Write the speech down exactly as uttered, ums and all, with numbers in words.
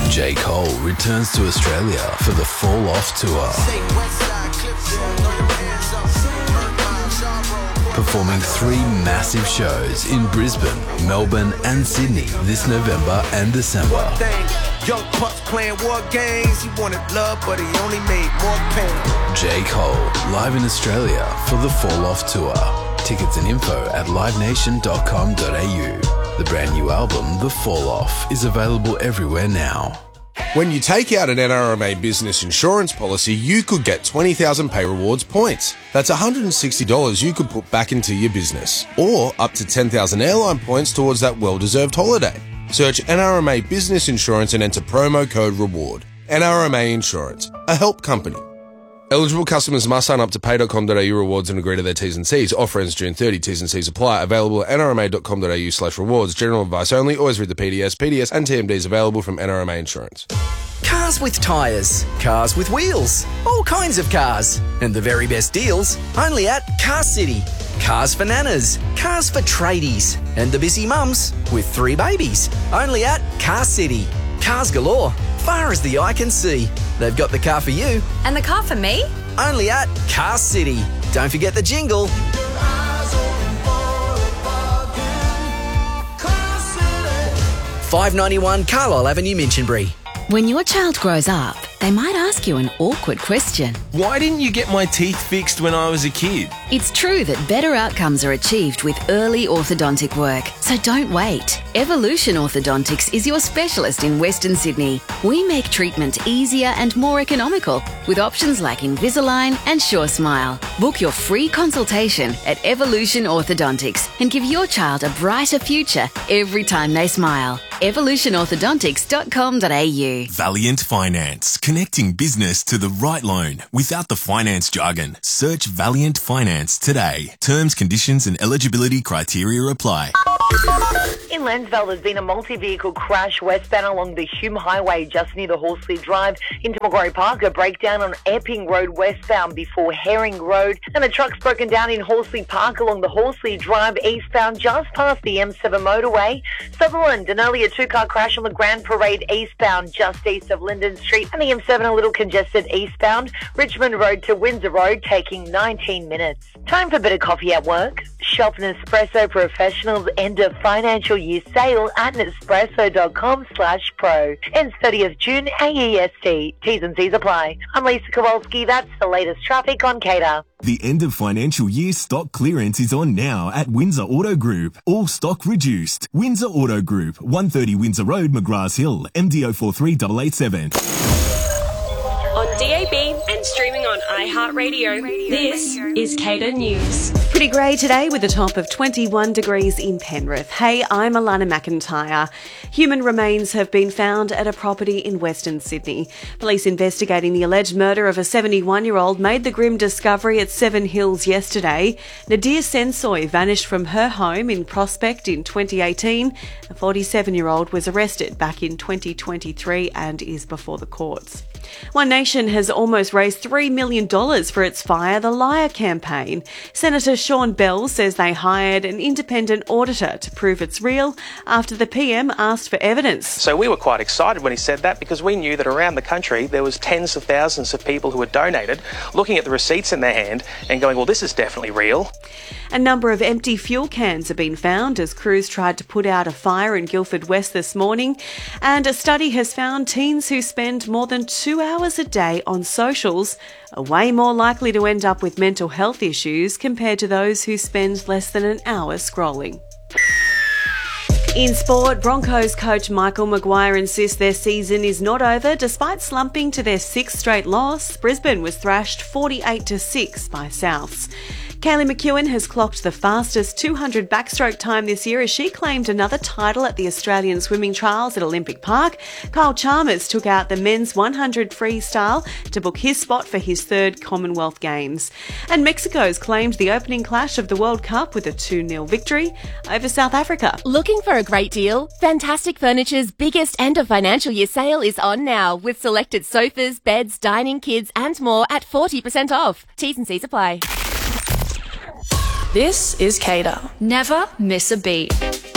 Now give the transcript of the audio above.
J. Cole returns to Australia for the Fall Off Tour. Performing three massive shows in Brisbane, Melbourne and Sydney this November and December. Young pups playing war games. He wanted love, but he only made more pain. J. Cole, live in Australia for the Fall Off Tour. Tickets and info at live nation dot com dot a u. The brand new album, The Fall Off, is available everywhere now. When you take out an N R M A business insurance policy, you could get twenty thousand Pay Rewards points. That's one hundred sixty dollars you could put back into your business. Or up to ten thousand airline points towards that well-deserved holiday. Search N R M A Business Insurance and enter promo code REWARD. N R M A Insurance, a help company. Eligible customers must sign up to pay dot com dot a u rewards and agree to their T's and C's. Offer ends June thirtieth. T's and C's apply. Available at n r m a dot com dot a u slash rewards. General advice only. Always read the P D S. P D S and T M Ds available from N R M A Insurance. Cars with tyres, cars with wheels, all kinds of cars. And the very best deals only at Car City. Cars for nanas, cars for tradies, and the busy mums with three babies. Only at Car City. Cars galore, far as the eye can see. They've got the car for you. And the car for me? Only at Car City. Don't forget the jingle. five ninety-one Carlisle Avenue, Minchinbury. When your child grows up, they might ask you an awkward question. Why didn't you get my teeth fixed when I was a kid? It's true that better outcomes are achieved with early orthodontic work, so don't wait. Evolution Orthodontics is your specialist in Western Sydney. We make treatment easier and more economical with options like Invisalign and Sure Smile. Book your free consultation at Evolution Orthodontics and give your child a brighter future every time they smile. evolution orthodontics dot com dot a u. Valiant Finance, connecting business to the right loan without the finance jargon. Search Valiant Finance today. Terms, conditions and eligibility criteria apply. In Lansville, there's been a multi-vehicle crash westbound along the Hume Highway just near the Horsley Drive into Macquarie Park. A breakdown on Epping Road westbound before Herring Road. And a truck's broken down in Horsley Park along the Horsley Drive eastbound just past the M seven motorway. Sutherland, an earlier two-car crash on the Grand Parade eastbound just east of Linden Street. And the M seven a little congested eastbound. Richmond Road to Windsor Road taking nineteen minutes. Time for a bit of coffee at work. Shop Nespresso Professionals end of financial year sale at Nespresso.com slash pro. Ends thirtieth of June, A E S T. T's and C's apply. I'm Lisa Kowalski. That's the latest traffic on Cater. The end of financial year stock clearance is on now at Windsor Auto Group. All stock reduced. Windsor Auto Group, one thirty Windsor Road, McGrath Hill, M D O four three eight eight seven. On D A B and streaming on iHeartRadio, this is Cater News. Pretty grey today with a top of twenty-one degrees in Penrith. Hey, I'm Alana McIntyre. Human remains have been found at a property in Western Sydney. Police investigating the alleged murder of a seventy-one-year-old made the grim discovery at Seven Hills yesterday. Nadir Sensoy vanished from her home in Prospect in twenty eighteen. The forty-seven-year-old was arrested back in twenty twenty-three and is before the courts. One Nation has almost raised three million dollars for its Fire the Liar campaign. Senator Sean Bell says they hired an independent auditor to prove it's real after the P M asked for evidence. So we were quite excited when he said that because we knew that around the country there was tens of thousands of people who had donated, looking at the receipts in their hand and going, well, this is definitely real. A number of empty fuel cans have been found as crews tried to put out a fire in Guildford West this morning. And a study has found teens who spend more than two hours a day on socials are way more likely to end up with mental health issues compared to those who spend less than an hour scrolling. In sport, Broncos coach Michael Maguire insists their season is not over despite slumping to their sixth straight loss. Brisbane was thrashed forty-eight to six by Souths. Kaylee McEwen has clocked the fastest two hundred backstroke time this year as she claimed another title at the Australian Swimming Trials at Olympic Park. Kyle Chalmers took out the men's one hundred freestyle to book his spot for his third Commonwealth Games. And Mexico's claimed the opening clash of the World Cup with a two nil victory over South Africa. Looking for a great deal? Fantastic Furniture's biggest end of financial year sale is on now with selected sofas, beds, dining, kids and more at forty percent off. T's and C's apply. This is Cater. Never miss a beat.